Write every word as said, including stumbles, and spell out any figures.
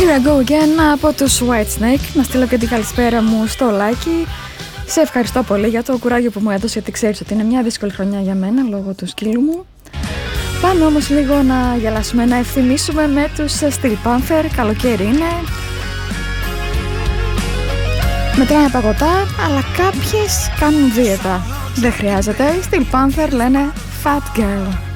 Here I go again από τους Whitesnake. Να στείλω και την καλησπέρα μου στο Λάκη. Σε ευχαριστώ πολύ για το κουράγιο που μου έδωσε, γιατί ξέρεις ότι είναι μια δύσκολη χρονιά για μένα λόγω του σκύλου μου. Πάμε όμως λίγο να γελάσουμε, να ευθυμίσουμε με τους Steel Panther. Καλοκαίρι είναι. Μετράνε παγωτά, αλλά κάποιες κάνουν δίαιτα. Δεν χρειάζεται. Οι Steel Panther λένε Fat Girl.